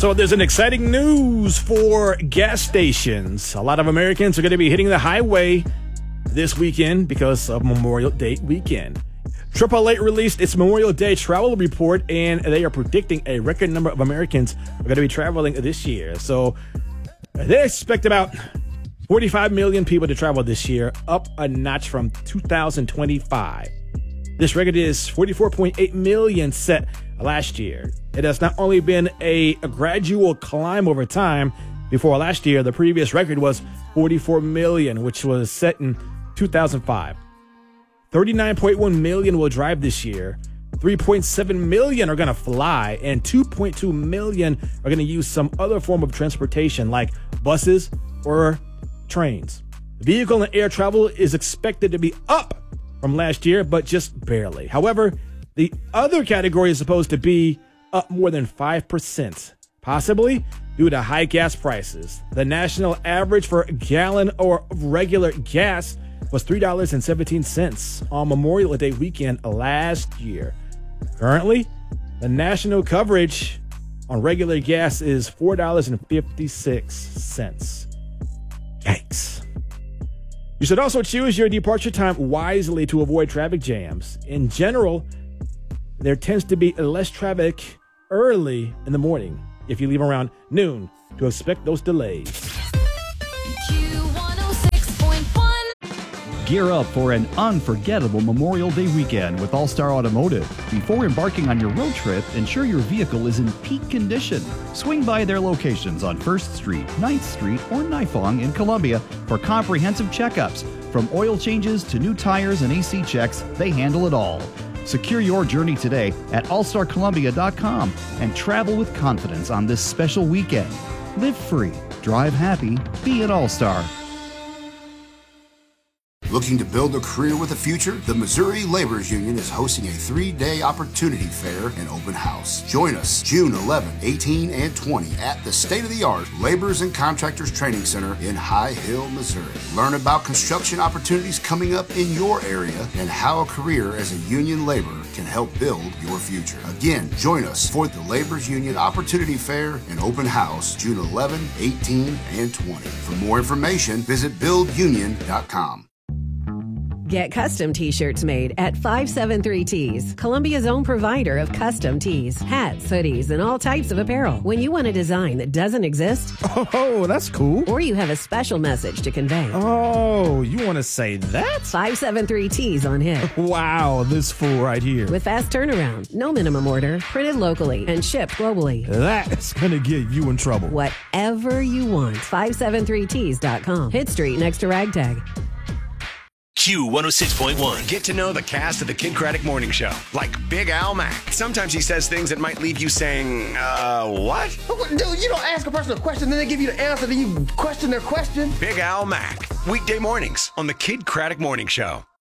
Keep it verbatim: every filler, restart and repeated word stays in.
So there's an exciting news for gas stations. A lot of Americans are going to be hitting the highway this weekend because of Memorial Day weekend. triple A released its Memorial Day travel report, and they are predicting a record number of Americans are going to be traveling this year. So they expect about forty-five million people to travel this year, up a notch from two thousand twenty-five. This record is forty-four point eight million set last year. It has not only been a, a gradual climb over time. Before last year, the previous record was forty-four million, which was set in two thousand five. thirty-nine point one million will drive this year. three point seven million are going to fly, and two point two million are going to use some other form of transportation like buses or trains. Vehicle and air travel is expected to be up from last year, but just barely. However, the other category is supposed to be up more than five percent, possibly due to high gas prices. The national average for a gallon or regular gas was three dollars and seventeen cents on Memorial Day weekend last year. Currently, the national coverage on regular gas is four dollars and fifty-six cents. Yikes. You should also choose your departure time wisely to avoid traffic jams. In general, there tends to be less traffic early in the morning if you leave around noon to expect those delays. Gear up for an unforgettable Memorial Day weekend with All-Star Automotive. Before embarking on your road trip, ensure your vehicle is in peak condition. Swing by their locations on first Street, ninth Street, or Nifong in Columbia for comprehensive checkups. From oil changes to new tires and A C checks, they handle it all. Secure your journey today at all star columbia dot com and travel with confidence on this special weekend. Live free, drive happy, be an All-Star. Looking to build a career with a future? The Missouri Laborers Union is hosting a three-day opportunity fair and open house. Join us June eleventh, eighteenth, and twentieth at the state-of-the-art Laborers and Contractors Training Center in High Hill, Missouri. Learn about construction opportunities coming up in your area and how a career as a union laborer can help build your future. Again, join us for the Laborers Union Opportunity Fair and open house June eleventh, eighteenth, and twentieth. For more information, visit build union dot com. Get custom t-shirts made at five seven three Tees, Columbia's own provider of custom tees, hats, hoodies, and all types of apparel. When you want a design that doesn't exist, Oh, that's cool. or you have a special message to convey, Oh, you want to say that? five seven three Tees on hit. Wow, this fool right here. With fast turnaround, no minimum order, printed locally, and shipped globally. That's going to get you in trouble. Whatever you want, five seven three tees dot com. Hit Street next to Ragtag. Q one oh six point one. Get to know the cast of the Kid Craddock Morning Show, like Big Al Mack. Sometimes he says things that might leave you saying, uh, what? Dude, you don't ask a person a question, then they give you the answer, then you question their question. Big Al Mack. Weekday mornings on the Kid Craddock Morning Show.